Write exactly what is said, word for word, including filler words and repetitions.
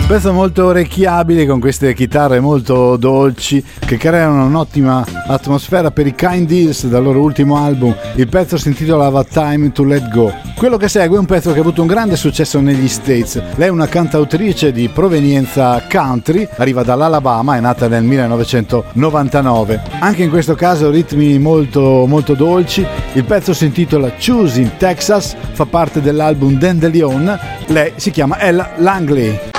pezzo molto orecchiabile con queste chitarre molto dolci che creano un'ottima atmosfera per i Kind Deals dal loro ultimo album. Il pezzo si intitolava Time to Let Go. Quello che segue è un pezzo che ha avuto un grande successo negli States. Lei è una cantautrice di provenienza country, arriva dall'Alabama, è nata nel millenovecentonovantanove. Anche in questo caso ritmi molto molto dolci. Il pezzo si intitola Choosing Texas, fa parte dell'album Dandelion. Lei si chiama Ella Langley.